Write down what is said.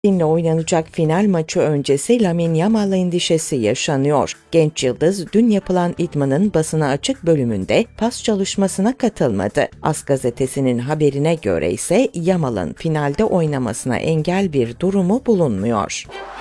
Arjantin'le oynanacak final maçı öncesi Lamine Yamal endişesi yaşanıyor. Genç yıldız dün yapılan idmanın basına açık bölümünde pas çalışmasına katılmadı. AS gazetesinin haberine göre ise Yamal'ın finalde oynamasına engel bir durumu bulunmuyor.